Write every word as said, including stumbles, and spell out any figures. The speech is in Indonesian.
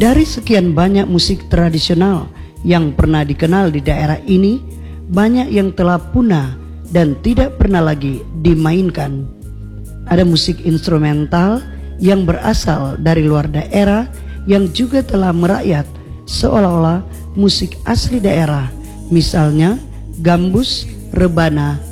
Dari sekian banyak musik tradisional yang pernah dikenal di daerah ini, banyak yang telah punah dan tidak pernah lagi dimainkan. Ada musik instrumental yang berasal dari luar daerah yang juga telah merakyat seolah-olah musik asli daerah, misalnya gambus, rebana,